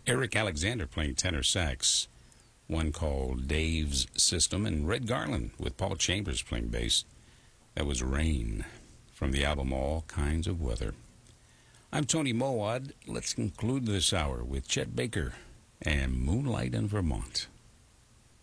Eric Alexander playing tenor sax. One called Dave's System, and Red Garland with Paul Chambers playing bass. That was Rain from the album All Kinds of Weather. I'm Tony Mowad. Let's conclude this hour with Chet Baker and Moonlight in Vermont.